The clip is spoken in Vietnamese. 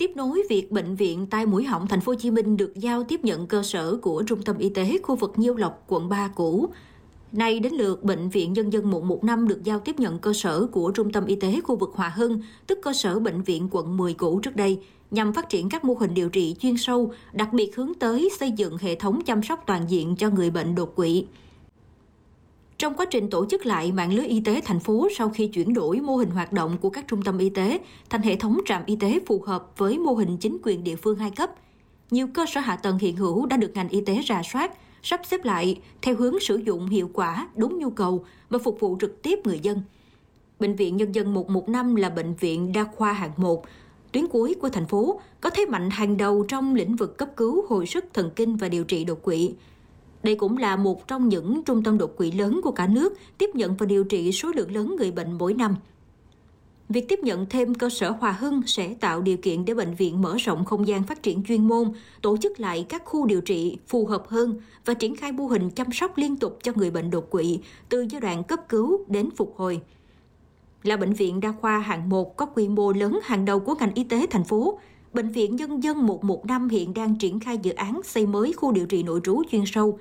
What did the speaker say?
Tiếp nối việc Bệnh viện Tai Mũi Họng Thành phố Hồ Chí Minh được giao tiếp nhận cơ sở của Trung tâm Y tế khu vực Nhiêu Lộc, quận 3 cũ, nay đến lượt Bệnh viện Nhân dân 115 được giao tiếp nhận cơ sở của Trung tâm Y tế khu vực Hòa Hưng, tức cơ sở Bệnh viện quận 10 cũ trước đây, nhằm phát triển các mô hình điều trị chuyên sâu, đặc biệt hướng tới xây dựng hệ thống chăm sóc toàn diện cho người bệnh đột quỵ. Trong quá trình tổ chức lại mạng lưới y tế thành phố sau khi chuyển đổi mô hình hoạt động của các trung tâm y tế thành hệ thống trạm y tế phù hợp với mô hình chính quyền địa phương 2 cấp, nhiều cơ sở hạ tầng hiện hữu đã được ngành y tế rà soát, sắp xếp lại theo hướng sử dụng hiệu quả, đúng nhu cầu và phục vụ trực tiếp người dân. Bệnh viện Nhân dân 115 là bệnh viện đa khoa hạng 1, tuyến cuối của thành phố, có thế mạnh hàng đầu trong lĩnh vực cấp cứu, hồi sức thần kinh và điều trị đột quỵ. Đây cũng là một trong những trung tâm đột quỵ lớn của cả nước, tiếp nhận và điều trị số lượng lớn người bệnh mỗi năm. Việc tiếp nhận thêm cơ sở Hòa Hưng sẽ tạo điều kiện để bệnh viện mở rộng không gian phát triển chuyên môn, tổ chức lại các khu điều trị phù hợp hơn và triển khai mô hình chăm sóc liên tục cho người bệnh đột quỵ từ giai đoạn cấp cứu đến phục hồi. Là bệnh viện đa khoa hạng 1 có quy mô lớn hàng đầu của ngành y tế thành phố, Bệnh viện Nhân dân 115 hiện đang triển khai dự án xây mới khu điều trị nội trú chuyên sâu